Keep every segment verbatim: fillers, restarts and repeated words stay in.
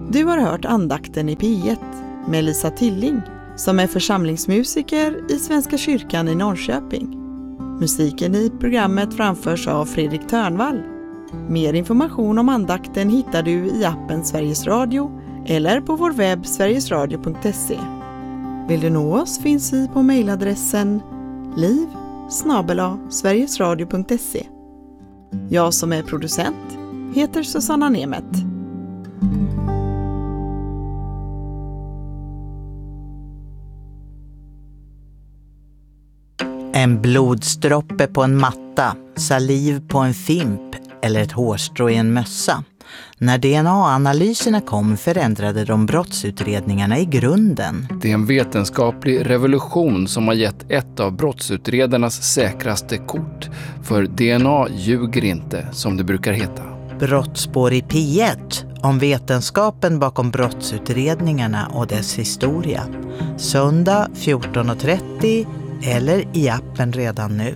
Du har hört andakten i P ett med Lisa Tilling som är församlingsmusiker i Svenska kyrkan i Norrköping. Musiken i programmet framförs av Fredrik Törnvall. Mer information om andakten hittar du i appen Sveriges Radio eller på vår webb sverigesradio punkt se. Vill du nå oss finns vi på mejladressen liv snabel-a sverigesradio punkt se. Jag som är producent heter Susanna Nemet. En blodsdroppe på en matta, saliv på en fimp eller ett hårstrå i en mössa. När D N A-analyserna kom förändrade de brottsutredningarna i grunden. Det är en vetenskaplig revolution som har gett ett av brottsutredarnas säkraste kort. För D N A ljuger inte, som det brukar heta. Brottsspår i P ett om vetenskapen bakom brottsutredningarna och dess historia. Söndag fjorton trettio eller i appen redan nu.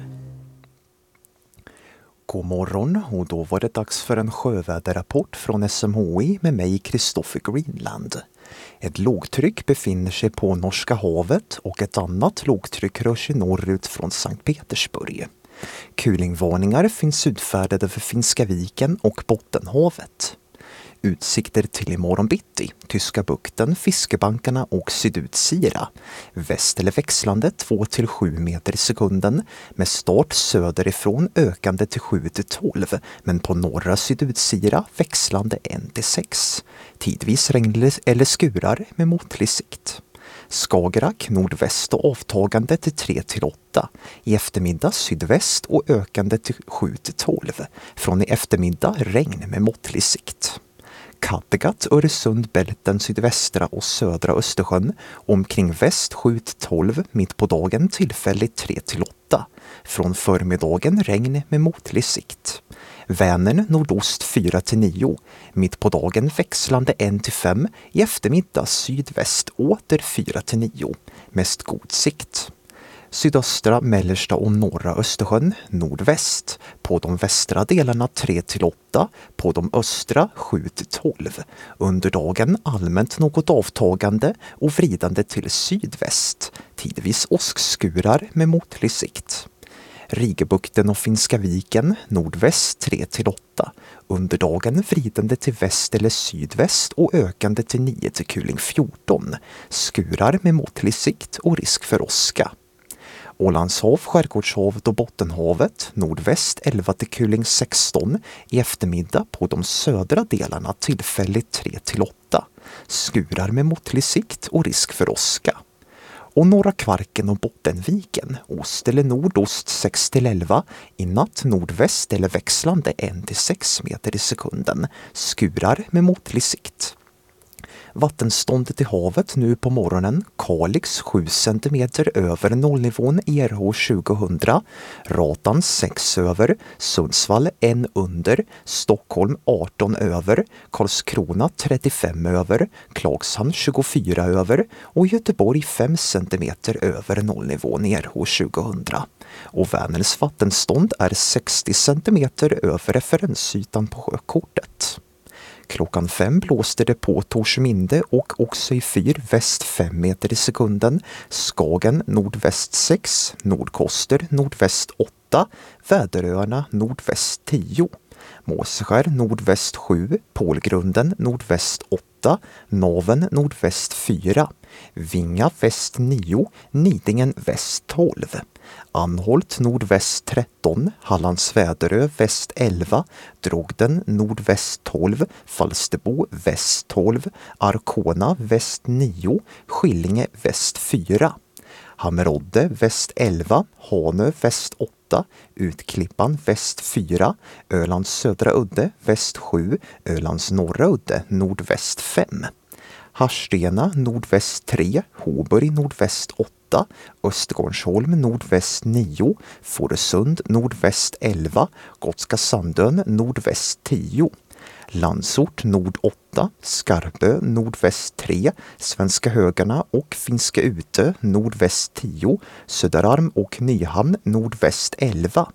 God morgon, och då var det dags för en sjöväderrapport från S M H I med mig, Kristoffer Greenland. Ett lågtryck befinner sig på Norska havet och ett annat lågtryck rör sig norrut från Sankt Petersburg. Kulingvarningar finns utfärdade för Finska viken och Bottenhavet. Utsikter till imorgon bitti, Tyska bukten, Fiskebankarna och Sydutsira. Väst eller växlande två till sju meter i sekunden med start söderifrån ökande till sju till tolv, men på norra Sydutsira växlande ett till sex. Tidvis regn eller skurar med måttlig sikt. Skagerrak nordväst och avtagande till tre till åtta. I eftermiddag sydväst och ökande till sju till tolv. Från i eftermiddag regn med måttlig sikt. Kattegatt, Öresund, Bälten, sydvästra och södra Östersjön omkring väst sju till tolv, mitt på dagen tillfälligt tre till åtta. Från förmiddagen regn med måttlig sikt. Vänern nordost fyra till nio, mitt på dagen växlande ett till fem, i eftermiddag sydväst åter fyra till nio, mest god sikt. Sydöstra, mellersta och norra Östersjön nordväst, på de västra delarna tre till åtta, på de östra sju till tolv. Under dagen allmänt något avtagande och vridande till sydväst, tidvis åskskurar med måttlig sikt. Rigebukten och Finska viken nordväst tre till åtta. Under dagen vridande till väst eller sydväst och ökande till nio till kuling fjorton. Skurar med måttlig sikt och risk för åska. Ålandshav, Skärgårdshavet och Bottenhavet nordväst elva till kuling sexton, i eftermiddag på de södra delarna tillfälligt tre till åtta. Skurar med måttlig sikt och risk för åska. Och norra Kvarken och Bottenviken, ost eller nordost sex till elva, i natt nordväst eller växlande ett till sex meter i sekunden. Skurar med måttlig sikt. Vattenståndet i havet nu på morgonen, Kalix sju centimeter över nollnivån i R H tjugohundra, Ratan sex över, Sundsvall en under, Stockholm arton över, Karlskrona trettiofem över, Klagshamn tjugofyra över och Göteborg fem centimeter över nollnivån i R H tjugohundra. Och Vänerns vattenstånd är sextio centimeter över referensytan på sjökortet. Klockan fem blåste det på Torsminde och också i fyr väst fem meter i sekunden, Skagen nordväst sex, Nordkoster nordväst åtta, Väderöarna nordväst tio, Måseskär nordväst sju, Pålgrunden nordväst åtta, Naven nordväst fyra, Vinga väst nio, Nidingen väst tolv. Anholt nordväst tretton, Hallands Väderö väst elva, Drogden nordväst tolv, Falsterbo väst tolv, Arkona väst nio, Skillinge väst fyra, Hammerodde väst elva, Hanö väst åtta, Utklippan väst fyra, Ölands södra udde väst sju, Ölands norra udde nordväst fem. Harstena nordväst tre, Håborg nordväst åtta, Östergårdsholm nordväst nio, Fårösund nordväst elva, Gotska Sandön nordväst tio, Landsort nord åtta, Skarbö nordväst tre, Svenska Högarna och Finska Utö nordväst tio, Söderarm och Nyhamn nordväst elva.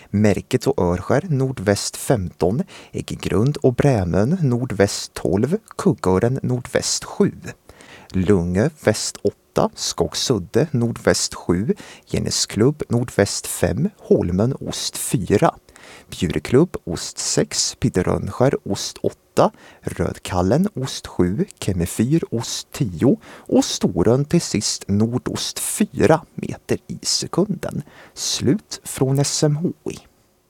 Märket och Örskär nordväst femton, Äggegrund och Brämön nordväst tolv, Kuggören nordväst sju. Lungö väst åtta, Skogsudde nordväst sju, Genesklubb nordväst fem, Holmen ost fyra. Bjureklubb ost sex, Pidderönskär ost åtta, Rödkallen ost sju, Kemmefyr ost tio och Storön till sist nordost fyra meter i sekunden. Slut från S M H I.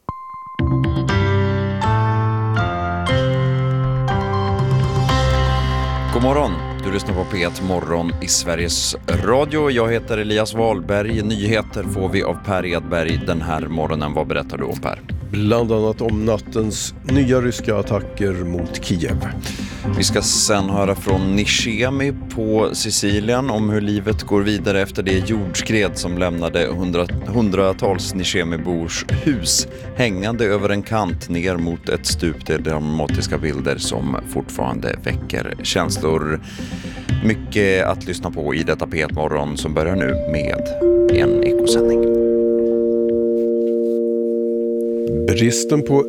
God morgon, du lyssnar på P ett morgon i Sveriges Radio. Jag heter Elias Wahlberg. Nyheter får vi av Per Edberg den här morgonen. Vad berättar du om, Per? Bland annat om nattens nya ryska attacker mot Kiev. Vi ska sen höra från Nishemi på Sicilien om hur livet går vidare efter det jordskred som lämnade hundra, hundratals Nishemi-bors hus hängande över en kant ner mot ett stup. Det är dramatiska bilder som fortfarande väcker känslor. Mycket att lyssna på i detta P ett morgon som börjar nu med en ekosändning. Bristen på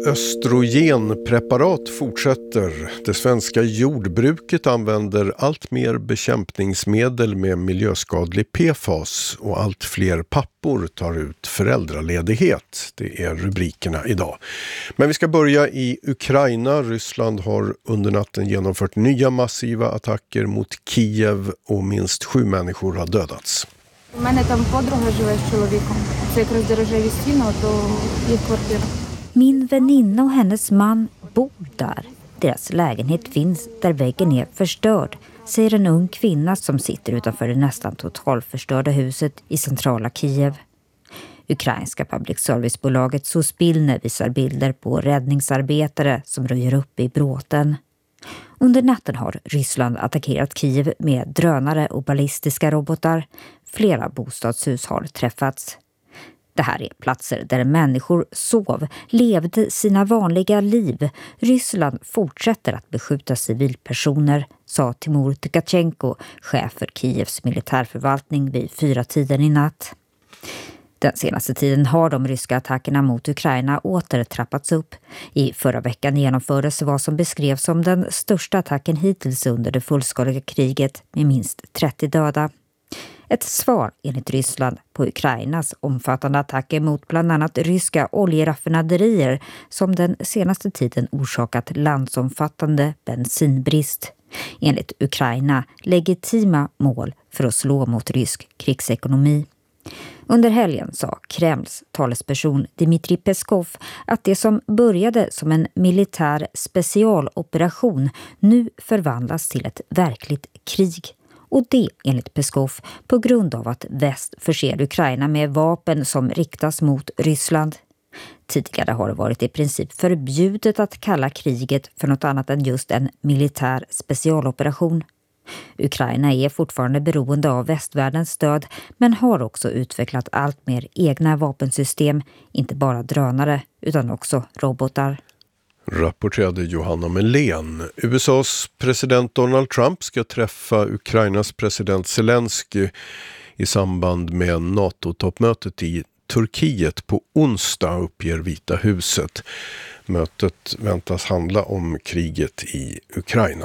östrogenpreparat fortsätter. Det svenska jordbruket använder allt mer bekämpningsmedel med miljöskadlig P F A S och allt fler pappor tar ut föräldraledighet. Det är rubrikerna idag. Men vi ska börja i Ukraina. Ryssland har under natten genomfört nya massiva attacker mot Kiev och minst sju människor har dödats. У мене там подруга живе з чоловіком. Це якраз де рожеві стіни, то їх квартира. Min väninna och hennes man bor där. Deras lägenhet finns där väggen är förstörd, säger en ung kvinna som sitter utanför det nästan totalförstörda huset i centrala Kiev. Ukrainska public service-bolaget Suspilne visar bilder på räddningsarbetare som röjer upp i bråten. Under natten har Ryssland attackerat Kiev med drönare och ballistiska robotar. Flera bostadshus har träffats. Det här är platser där människor sov, levde sina vanliga liv. Ryssland fortsätter att beskjuta civilpersoner, sa Timur Tkachenko, chef för Kievs militärförvaltning vid fyra tiden i natt. Den senaste tiden har de ryska attackerna mot Ukraina åter trappats upp. I förra veckan genomfördes vad som beskrevs som den största attacken hittills under det fullskaliga kriget med minst trettio döda. Ett svar enligt Ryssland på Ukrainas omfattande attacker mot bland annat ryska oljeraffinaderier som den senaste tiden orsakat landsomfattande bensinbrist. Enligt Ukraina legitima mål för att slå mot rysk krigsekonomi. Under helgen sa Kremls talesperson Dmitrij Peskov att det som började som en militär specialoperation nu förvandlas till ett verkligt krig. Och det enligt Peskov på grund av att väst förser Ukraina med vapen som riktas mot Ryssland. Tidigare har det varit i princip förbjudet att kalla kriget för något annat än just en militär specialoperation. Ukraina är fortfarande beroende av västvärldens stöd men har också utvecklat allt mer egna vapensystem, inte bara drönare utan också robotar. Rapporterade Johanna Melén. U S A:s president Donald Trump ska träffa Ukrainas president Zelensky i samband med NATO-toppmötet i Turkiet på onsdag, uppger Vita huset. Mötet väntas handla om kriget i Ukraina.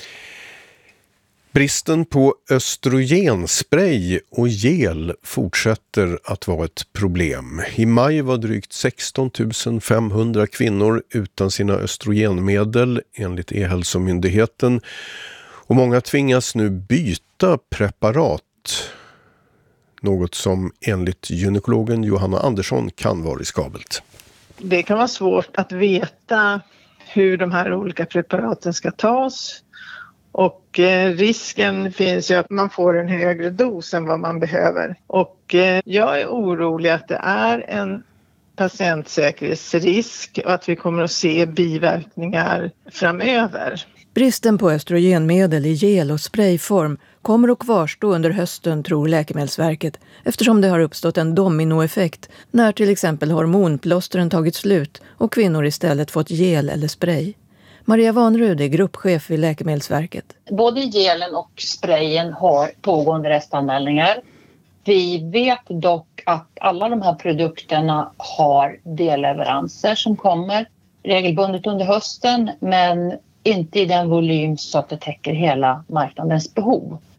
Bristen på östrogenspray och gel fortsätter att vara ett problem. I maj var drygt sexton tusen femhundra kvinnor utan sina östrogenmedel enligt E-hälsomyndigheten. Och många tvingas nu byta preparat. Något som enligt gynekologen Johanna Andersson kan vara riskabelt. Det kan vara svårt att veta hur de här olika preparaten ska tas. Och eh, risken finns ju att man får en högre dos än vad man behöver. Och eh, jag är orolig att det är en patientsäkerhetsrisk och att vi kommer att se biverkningar framöver. Bristen på östrogenmedel i gel- och sprayform kommer att kvarstå under hösten, tror Läkemedelsverket, eftersom det har uppstått en dominoeffekt när till exempel hormonplåstren tagit slut och kvinnor istället fått gel eller spray. Maria Vanrud är gruppchef vid Läkemedelsverket. Både gelen och sprayen har pågående restanmälningar. Vi vet dock att alla de här produkterna har delleveranser som kommer regelbundet under hösten, men inte i den volym så att det täcker hela marknadens behov.